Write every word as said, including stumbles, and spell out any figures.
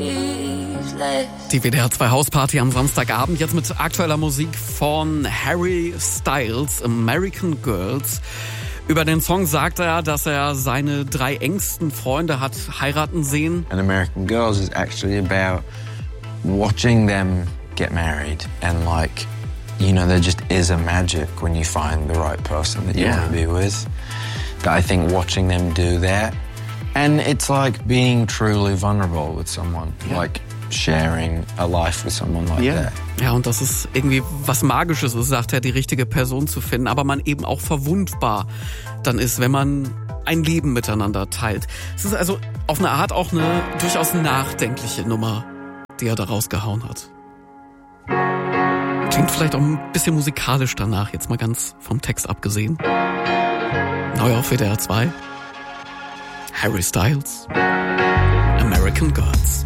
Die W D R zwei Hausparty am Samstagabend, jetzt mit aktueller Musik von Harry Styles, American Girls. Über den Song sagt er, dass er seine drei engsten Freunde hat heiraten sehen. And American Girls is actually about watching them get married and like, you know, there just is a magic when you find the right person that you Yeah. want to be with. I think watching them do that, and it's like being truly vulnerable with someone, Yeah. like sharing a life with someone like Ja. that. Ja, und das ist irgendwie was Magisches ist, sagt er, die richtige Person zu finden, aber man eben auch verwundbar dann ist, wenn man ein Leben miteinander teilt. Es ist also auf eine Art auch eine durchaus nachdenkliche Nummer, die er da rausgehauen hat. Klingt vielleicht auch ein bisschen musikalisch danach, jetzt mal ganz vom Text abgesehen. Neu auf W D R zwei. Harry Styles, American Girls.